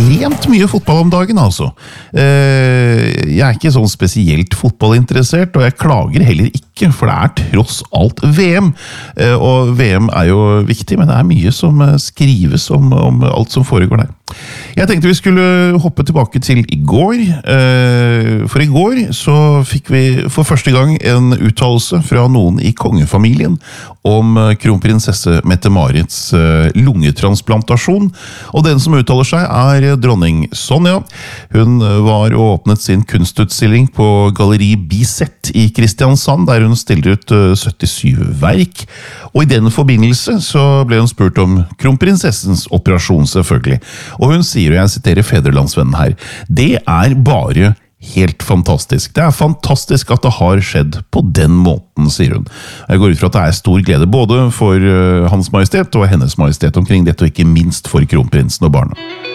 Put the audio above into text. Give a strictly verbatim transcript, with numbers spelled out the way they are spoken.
ekstremt mye fotball om dagen, altså. Jeg er ikke sånn spesielt fotballinteressert, og jeg klager heller ikke, for det er tross alt V M. Og V M er jo viktig, men det er mye som skrives om, om alt som foregår der. Jeg tenkte vi skulle hoppe tilbake til i går, for i går så fikk vi for første gang en uttalelse fra noen i kongefamilien om kronprinsesse Mette-Marits lungetransplantasjon, og den som uttaler seg er dronning Sonja. Hun var og åpnet sin kunstutstilling på Galleri Biset i Kristiansand, der hun stiller ut syttisju verk, og i den forbindelse så ble hun spurt om kronprinsessens operasjon selvfølgelig. Og hun sier, og jeg siterer Fedrelandsvennen her, det er bare helt fantastisk. Det er fantastisk at det har skjedd på den måten, sier hun. Jeg går ut fra at det er stor glede både for Hans Majestet og Hennes Majestet omkring dette, og ikke minst for kronprinsen og barna.